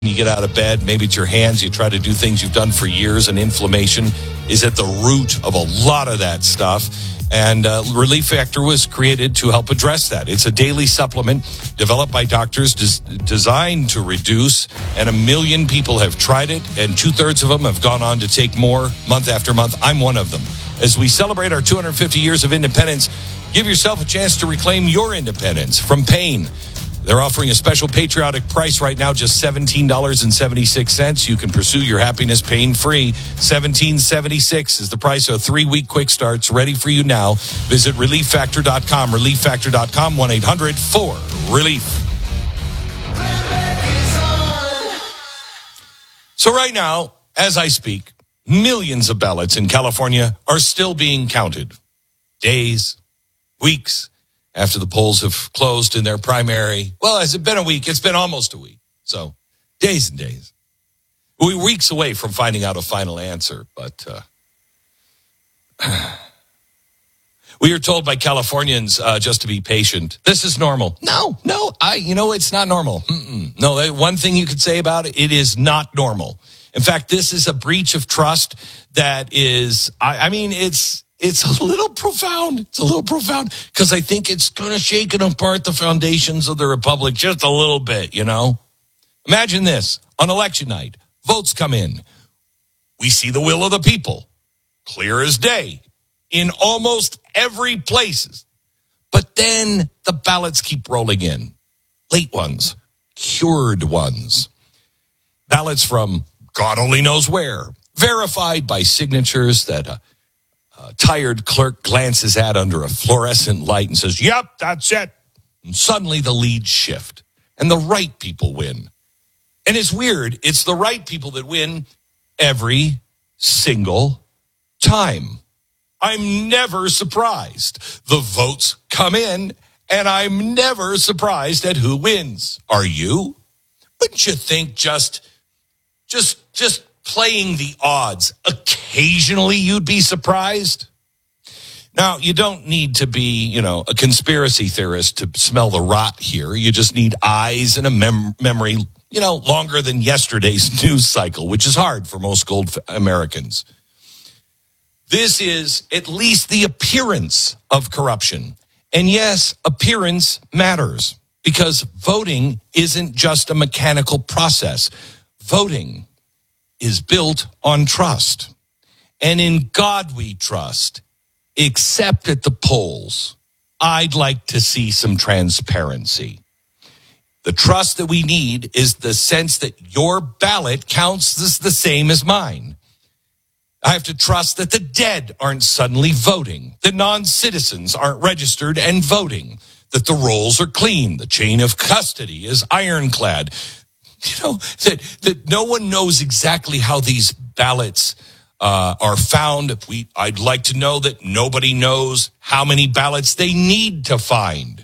You get out of bed, maybe it's your hands, you try to do things you've done for years, and inflammation is at the root of a lot of that stuff. And Relief Factor was created to help address that. It's a daily supplement developed by doctors designed to reduce, and 1 million people have tried it, and 2/3 of them have gone on to take more month after month. I'm one of them. As we celebrate our 250 years of independence, give yourself a chance to reclaim your independence from pain. They're offering a special patriotic price right now, just $17.76. You can pursue your happiness pain-free. $17.76 is the price of 3-week quick starts, ready for you now. Visit ReliefFactor.com, ReliefFactor.com, 1-800-4-RELIEF. So right now, as I speak, millions of ballots in California are still being counted. Days, weeks, after the polls have closed in their primary. Well, has it been a week? It's been almost a week. So days and days. We're weeks away from finding out a final answer, but we are told by Californians just to be patient. This is normal. No, it's not normal. No, one thing you could say about it, it is not normal. In fact, this is a breach of trust that is, it's a little profound. It's a little profound because I think it's going to shake apart the foundations of the republic just a little bit, you know? Imagine this. On election night, votes come in. We see the will of the people, clear as day, in almost every place. But then the ballots keep rolling in. Late ones, cured ones. Ballots from God only knows where, verified by signatures that a tired clerk glances at under a fluorescent light and says, "Yep, that's it." And suddenly the leads shift and the right people win. And it's weird. It's the right people that win every single time. I'm never surprised. The votes come in and I'm never surprised at who wins. Are you? Wouldn't you think just playing the odds, occasionally you'd be surprised? Now, you don't need to be, a conspiracy theorist to smell the rot here. You just need eyes and a memory, longer than yesterday's news cycle, which is hard for most old Americans. This is at least the appearance of corruption. And yes, appearance matters because voting isn't just a mechanical process. Voting is built on trust. And in God we trust, except at the polls. I'd like to see some transparency. The trust that we need is the sense that your ballot counts the same as mine. I have to trust that the dead aren't suddenly voting, that non-citizens aren't registered and voting, that the rolls are clean, the chain of custody is ironclad. That no one knows exactly how these ballots are found. I'd like to know that nobody knows how many ballots they need to find.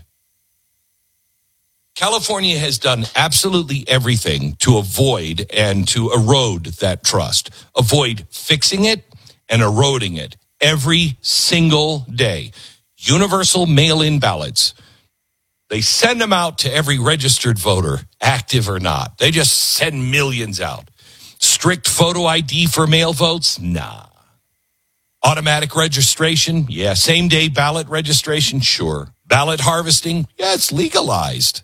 California has done absolutely everything to avoid and to erode that trust. Avoid fixing it and eroding it every single day. Universal mail-in ballots. They send them out to every registered voter, active or not. They just send millions out. Strict photo ID for mail votes? Nah. Automatic registration? Yeah. Same-day ballot registration? Sure. Ballot harvesting? Yeah, it's legalized.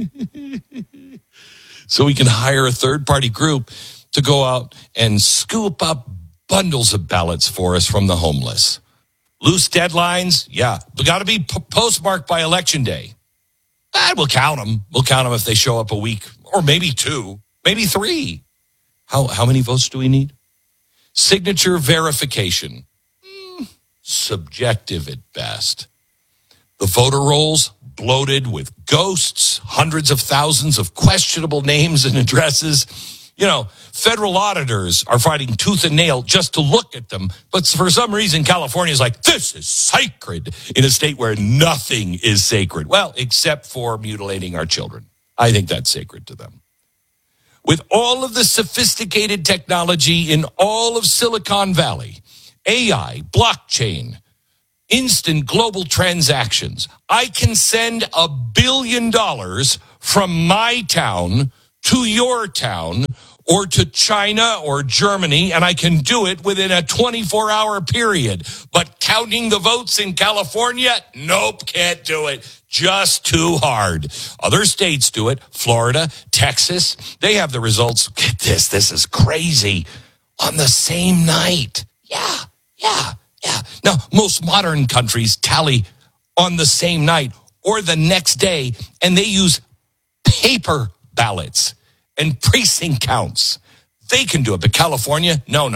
So we can hire a third-party group to go out and scoop up bundles of ballots for us from the homeless. Loose deadlines? Yeah. But got to be postmarked by Election Day. We'll count them. We'll count them if they show up a week, or maybe 2, maybe 3. How many votes do we need? Signature verification. Subjective at best. The voter rolls bloated with ghosts, hundreds of thousands of questionable names and addresses. Federal auditors are fighting tooth and nail just to look at them. But for some reason, California is like, this is sacred in a state where nothing is sacred. Well, except for mutilating our children. I think that's sacred to them. With all of the sophisticated technology in all of Silicon Valley, AI, blockchain, instant global transactions, I can send $1 billion from my town to your town or to China or Germany, and I can do it within a 24-hour period. But counting the votes in California, nope, can't do it. Just too hard. Other states do it. Florida, Texas, they have the results. Get this is crazy. On the same night. Yeah. Now, most modern countries tally on the same night or the next day, and they use paper ballots and precinct counts. They can do it, but California, no.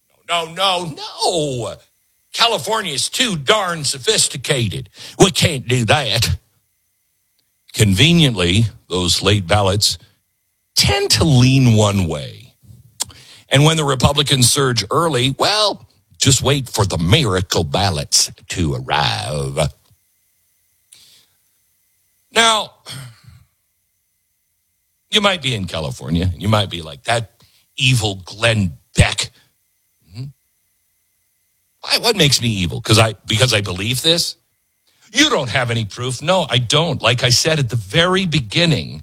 California is too darn sophisticated. We can't do that. Conveniently, those late ballots tend to lean one way. And when the Republicans surge early, well, just wait for the miracle ballots to arrive. Now, you might be in California. You might be like, that evil Glenn Beck. What makes me evil? Because I believe this? You don't have any proof. No, I don't. Like I said at the very beginning,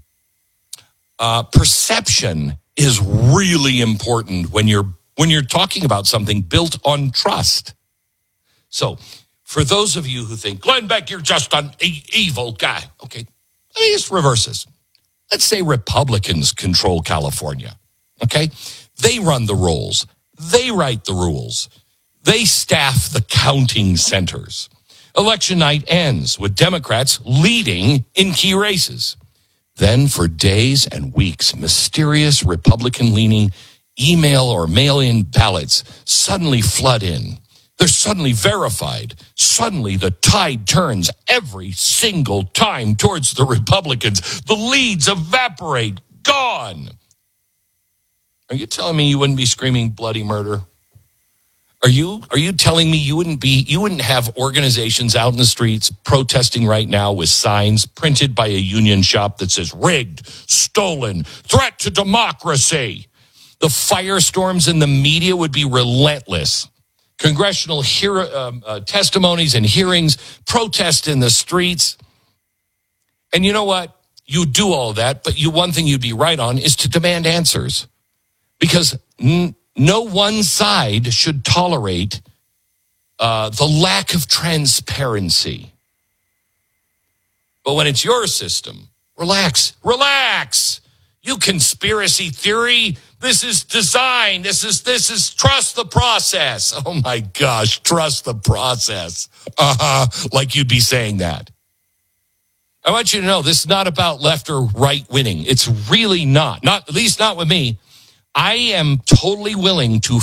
perception is really important when you're talking about something built on trust. So, for those of you who think, Glenn Beck, you're just an evil guy. Okay, let me just reverse this. Let's say Republicans control California, okay? They run the rolls. They write the rules. They staff the counting centers. Election night ends with Democrats leading in key races. Then for days and weeks, mysterious Republican-leaning email or mail-in ballots suddenly flood in. They're suddenly verified. Suddenly the tide turns every single time towards the Republicans. The leads evaporate. Gone. Are you telling me you wouldn't be screaming bloody murder? Are you telling me you wouldn't have organizations out in the streets protesting right now with signs printed by a union shop that says rigged, stolen, threat to democracy? The firestorms in the media would be relentless. Congressional testimonies and hearings, protests in the streets. And you know what? You do all of that, but one thing you'd be right on is to demand answers. Because no one side should tolerate the lack of transparency. But when it's your system, relax. You conspiracy theory. This is design. This is trust the process. Oh my gosh, trust the process. Like you'd be saying that. I want you to know this is not about left or right winning. It's really not. Not at least not with me. I am totally willing to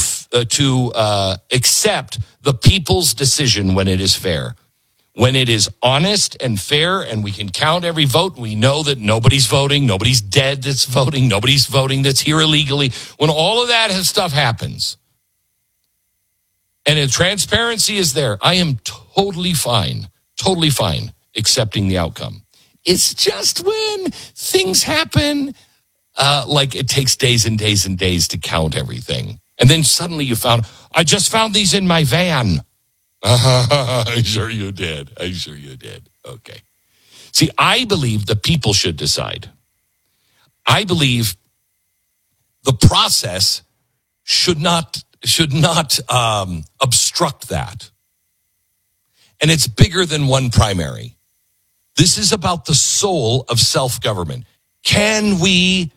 accept the people's decision when it is fair. When it is honest and fair and we can count every vote, we know that nobody's voting, nobody's dead that's voting, nobody's voting that's here illegally. When all of that stuff happens and the transparency is there, I am totally fine accepting the outcome. It's just when things happen, like it takes days and days and days to count everything. And then suddenly I just found these in my van. I'm sure you did. Okay. See, I believe the people should decide. I believe the process should not obstruct that. And it's bigger than one primary. This is about the soul of self-government. Can we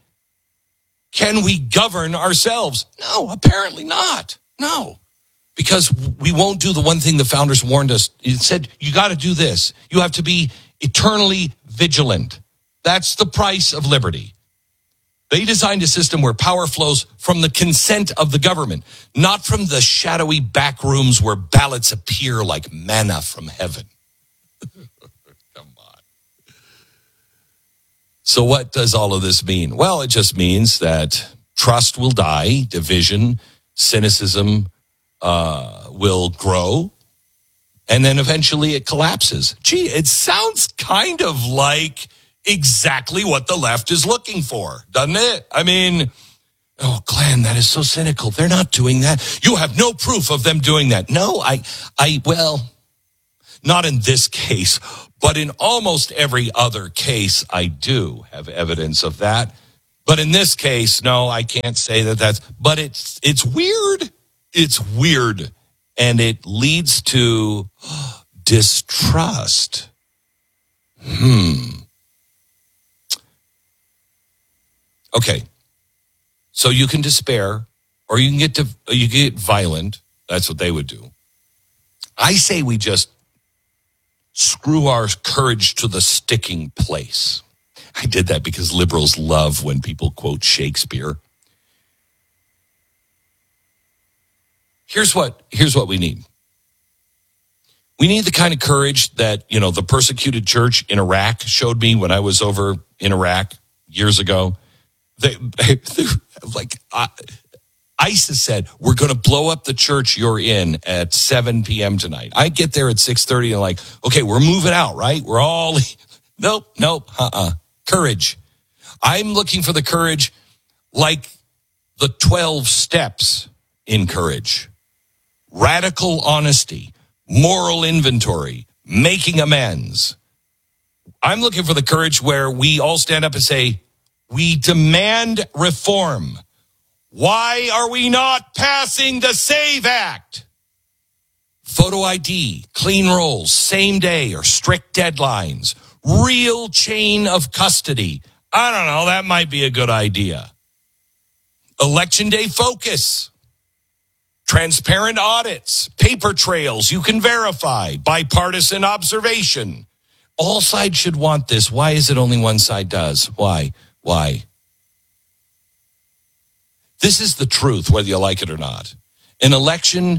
govern ourselves? No, apparently not. No. Because we won't do the one thing the founders warned us. It said, you got to do this. You have to be eternally vigilant. That's the price of liberty. They designed a system where power flows from the consent of the government, not from the shadowy back rooms where ballots appear like manna from heaven. Come on. So what does all of this mean? Well, it just means that trust will die, division, cynicism, will grow, and then eventually it collapses. Gee, it sounds kind of like exactly what the left is looking for, doesn't it? I mean, oh, Glenn, that is so cynical. They're not doing that. You have no proof of them doing that. No, well, not in this case, but in almost every other case, I do have evidence of that. But in this case, no, I can't say that but it's weird. It's weird. And it leads to distrust. Okay. So you can despair, or you can get violent. That's what they would do. I say we just screw our courage to the sticking place. I did that because liberals love when people quote Shakespeare. Here's what we need. We need the kind of courage that, the persecuted church in Iraq showed me when I was over in Iraq years ago. ISIS said, we're going to blow up the church you're in at 7 p.m. tonight. I get there at 6:30 and like, okay, we're moving out, right? We're all, nope, courage. I'm looking for the courage like the 12 steps in courage. Radical honesty, moral inventory, making amends. I'm looking for the courage where we all stand up and say, we demand reform. Why are we not passing the SAVE Act? Photo ID, clean rolls, same day or strict deadlines, real chain of custody. I don't know, that might be a good idea. Election day focus. Transparent audits, paper trails you can verify, bipartisan observation. All sides should want this. Why is it only one side does? Why? This is the truth, whether you like it or not. An election,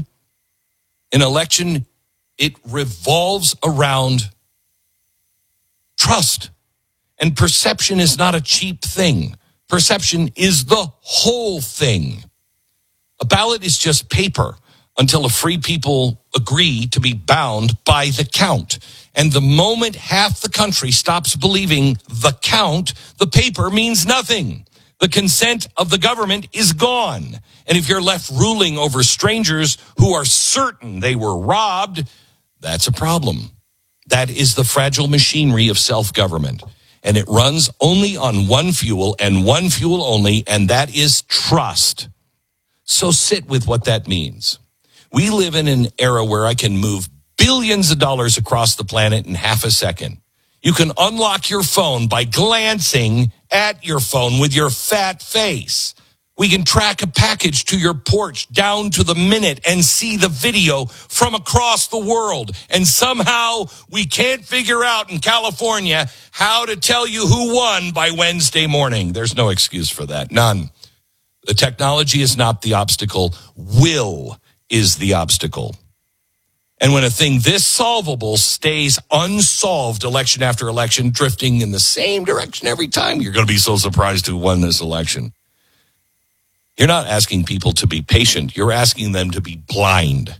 it revolves around trust. And perception is not a cheap thing. Perception is the whole thing. A ballot is just paper until a free people agree to be bound by the count. And the moment half the country stops believing the count, the paper means nothing. The consent of the government is gone. And if you're left ruling over strangers who are certain they were robbed, that's a problem. That is the fragile machinery of self-government. And it runs only on one fuel and one fuel only, and that is trust. So sit with what that means. We live in an era where I can move billions of dollars across the planet in half a second. You can unlock your phone by glancing at your phone with your fat face. We can track a package to your porch down to the minute and see the video from across the world. And somehow we can't figure out in California how to tell you who won by Wednesday morning. There's no excuse for that. None. The technology is not the obstacle. Will is the obstacle. And when a thing this solvable stays unsolved election after election, drifting in the same direction every time, you're going to be so surprised who won this election. You're not asking people to be patient. You're asking them to be blind.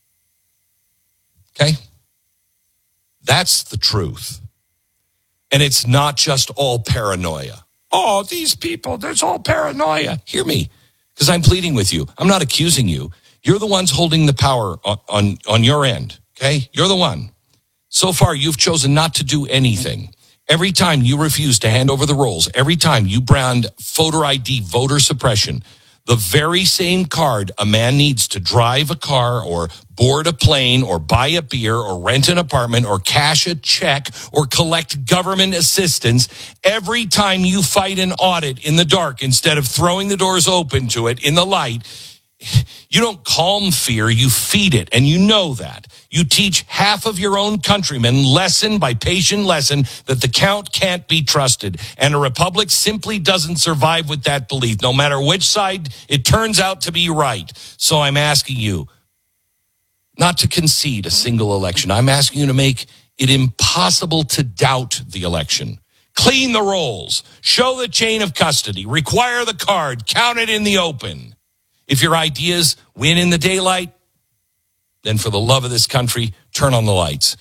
Okay? That's the truth. And it's not just all paranoia. Oh, these people, there's all paranoia. Hear me, because I'm pleading with you. I'm not accusing you. You're the ones holding the power on your end, okay? You're the one. So far, you've chosen not to do anything. Every time you refuse to hand over the rolls, every time you brand voter ID, voter suppression, the very same card a man needs to drive a car or board a plane or buy a beer or rent an apartment or cash a check or collect government assistance, every time you fight an audit in the dark instead of throwing the doors open to it in the light, you don't calm fear, you feed it, and you know that. You teach half of your own countrymen lesson by patient lesson that the count can't be trusted, and a republic simply doesn't survive with that belief, no matter which side it turns out to be right. So I'm asking you not to concede a single election. I'm asking you to make it impossible to doubt the election. Clean the rolls, show the chain of custody, require the card, count it in the open. If your ideas win in the daylight, then for the love of this country, turn on the lights.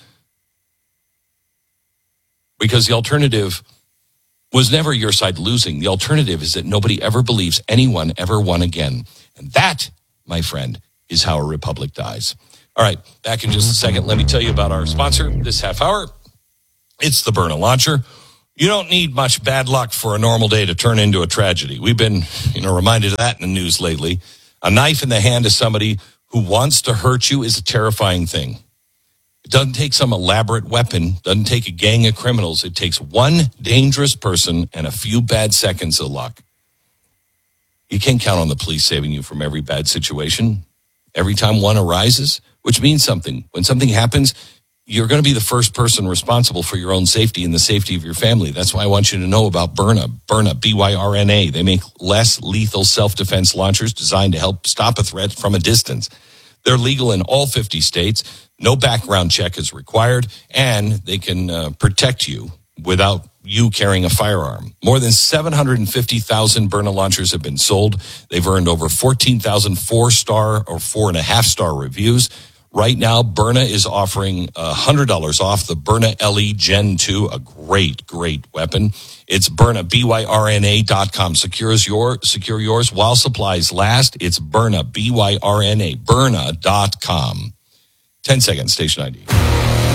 Because the alternative was never your side losing. The alternative is that nobody ever believes anyone ever won again. And that, my friend, is how a republic dies. All right, back in just a second. Let me tell you about our sponsor this half hour. It's the Byrna Launcher. You don't need much bad luck for a normal day to turn into a tragedy. We've been, reminded of that in the news lately. A knife in the hand of somebody who wants to hurt you is a terrifying thing. It doesn't take some elaborate weapon, doesn't take a gang of criminals. It takes one dangerous person and a few bad seconds of luck. You can't count on the police saving you from every bad situation. Every time one arises, which means something. When something happens, you're going to be the first person responsible for your own safety and the safety of your family. That's why I want you to know about Byrna. Byrna, B-Y-R-N-A. They make less lethal self-defense launchers designed to help stop a threat from a distance. They're legal in all 50 states. No background check is required, and they can protect you without you carrying a firearm. More than 750,000 Byrna launchers have been sold. They've earned over 14,000 4-star or 4.5-star reviews. Right now, Byrna is offering $100 off the Byrna LE Gen 2, a great, great weapon. It's Byrna, BYRNA.com. Secure yours while supplies last. It's Byrna, BYRNA, Byrna.com. 10 seconds, station ID.